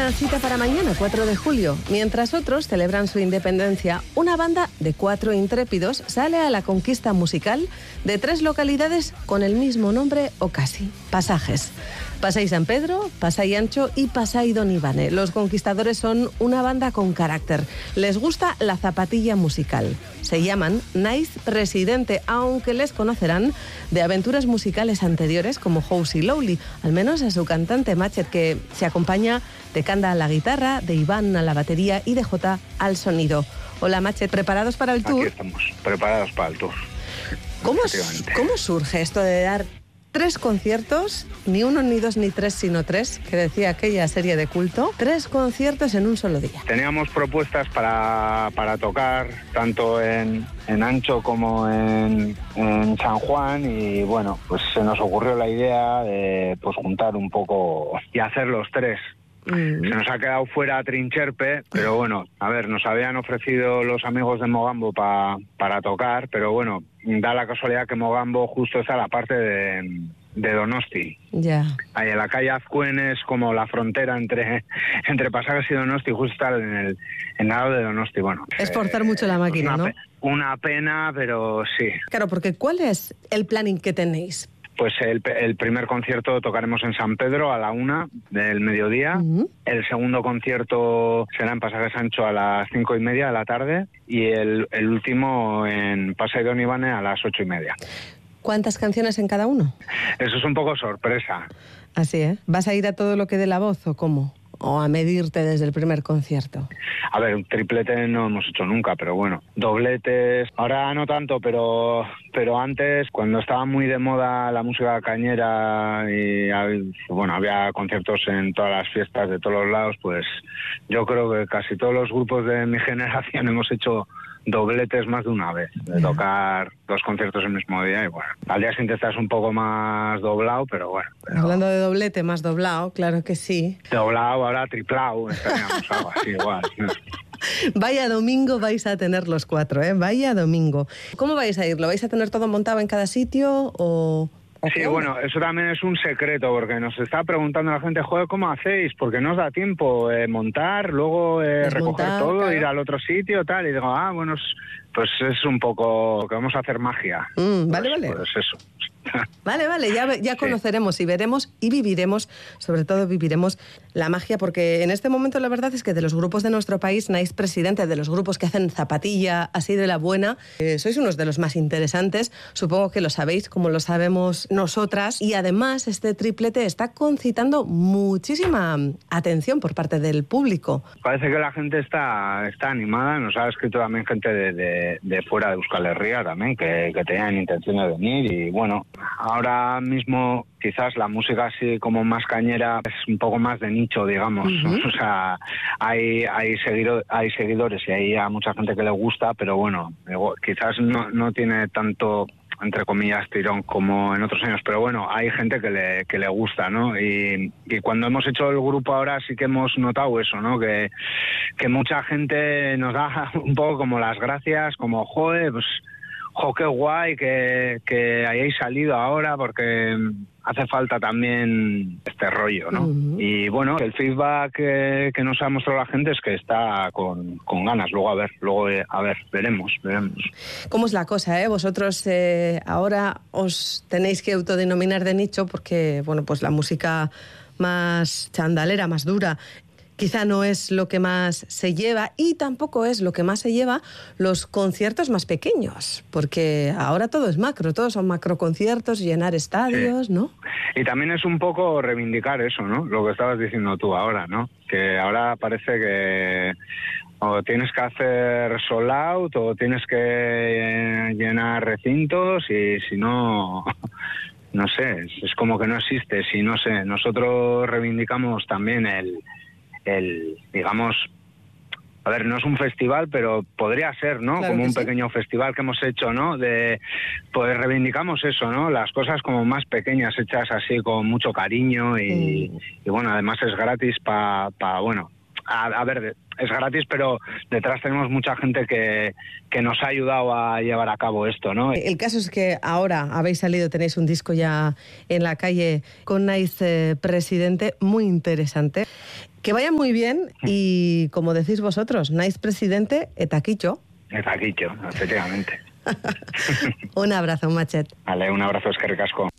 una cita para mañana, 4 de julio. Mientras otros celebran su independencia, una banda de 4 intrépidos sale a la conquista musical de 3 localidades con el mismo nombre o casi. Pasajes. Pasai San Pedro, Pasai Ancho y Pasai Don Ivane. Los conquistadores son una banda con carácter. Les gusta la zapatilla musical. Se llaman Nice Presidente, aunque les conocerán de aventuras musicales anteriores como House y Lowly, al menos a su cantante Machet, que se acompaña de Kanda a la guitarra, de Iván a la batería y de Jota al sonido. Hola Machet, ¿preparados para el tour? Aquí estamos, preparados para el tour. ¿Cómo surge esto de dar 3 conciertos, ni 1, ni 2, ni 3, sino 3, que decía aquella serie de culto, 3 conciertos en un solo día? Teníamos propuestas para tocar tanto en Ancho como en San Juan y bueno, pues se nos ocurrió la idea de pues juntar un poco y hacer los 3. Se nos ha quedado fuera Trincherpe, pero bueno, a ver, nos habían ofrecido los amigos de Mogambo para tocar, pero bueno, da la casualidad que Mogambo justo está a la parte de Donosti. Ya. Ahí en la calle Azcuen es como la frontera entre Pasajes y Donosti, justo está en el lado de Donosti. Bueno, es forzar mucho la máquina, ¿no? Una pena, pero sí. Claro, porque ¿cuál es el planning que tenéis? Pues el primer concierto tocaremos en San Pedro a la 1 del mediodía. El segundo concierto será en Pasaje Sancho a las 5:30 de la tarde. Y el último en Pasai Don Ivane a las 8:30. ¿Cuántas canciones en cada uno? Eso es un poco sorpresa. Así, ¿eh? ¿Vas a ir a todo lo que dé la voz o cómo? ¿O a medirte desde el primer concierto? A ver, un triplete no hemos hecho nunca, pero bueno, dobletes, ahora no tanto, pero antes, cuando estaba muy de moda la música cañera y bueno, había conciertos en todas las fiestas de todos los lados, pues yo creo que casi todos los grupos de mi generación hemos hecho dobletes más de una vez, de tocar 2 conciertos el mismo día y bueno, al día siguiente estás un poco más doblado, pero bueno. Hablando de doblete, más doblado, claro que sí. Doblado, ahora triplado, estaríamos algo así igual. Vaya domingo vais a tener los 4, ¿eh? Vaya domingo. ¿Cómo vais a ir? ¿Lo vais a tener todo montado en cada sitio o...? Sí, bueno, eso también es un secreto, porque nos está preguntando la gente, joder, ¿cómo hacéis? Porque no os da tiempo montar, luego recoger todo, claro, ir al otro sitio, tal, y digo, bueno, pues es un poco que vamos a hacer magia. Vale. Pues eso. Vale, ya conoceremos y veremos y viviremos, sobre todo viviremos la magia, porque en este momento la verdad es que de los grupos de nuestro país, Nice Presidente, de los grupos que hacen zapatilla así de la buena, sois unos de los más interesantes, supongo que lo sabéis como lo sabemos nosotras, y además este triplete está concitando muchísima atención por parte del público. Parece que la gente está animada, nos ha escrito también gente de fuera de Euskal Herria también, que tenían intención de venir y bueno, ahora mismo quizás la música así como más cañera es un poco más de nicho, digamos. O sea, hay seguidores y hay a mucha gente que le gusta, pero bueno, quizás no tiene tanto, entre comillas, tirón como en otros años, pero bueno, hay gente que le gusta, ¿no? Y cuando hemos hecho el grupo ahora sí que hemos notado eso, ¿no? Que mucha gente nos da un poco como las gracias, como, joder, pues... qué guay que hayáis salido ahora, porque hace falta también este rollo, ¿no? Y bueno, el feedback que nos ha mostrado la gente es que está con ganas. Luego a ver, veremos. ¿Cómo es la cosa, eh? Vosotros ahora os tenéis que autodenominar de nicho porque, bueno, pues la música más chandalera, más dura, quizá no es lo que más se lleva y tampoco es lo que más se lleva los conciertos más pequeños, porque ahora todo es macro, todos son macro conciertos, llenar estadios, sí, ¿no? Y también es un poco reivindicar eso, ¿no? Lo que estabas diciendo tú ahora, ¿no? Que ahora parece que o tienes que hacer sold out o tienes que llenar recintos y si no... No sé, es como que no existe. Si no sé, nosotros reivindicamos también el digamos, a ver, no es un festival, pero podría ser, ¿no? Claro, como un sí, pequeño festival que hemos hecho, ¿no? Pues reivindicamos eso, ¿no? Las cosas como más pequeñas, hechas así con mucho cariño y bueno, además es gratis bueno, a ver, es gratis, pero detrás tenemos mucha gente que nos ha ayudado a llevar a cabo esto, ¿no? El caso es que ahora habéis salido, tenéis un disco ya en la calle con Nice Presidente, muy interesante. Que vaya muy bien y, como decís vosotros, naiz presidente eta kitxo. Eta kitxo, efectivamente. Un abrazo, Machet. Vale, un abrazo, eskerrik asko.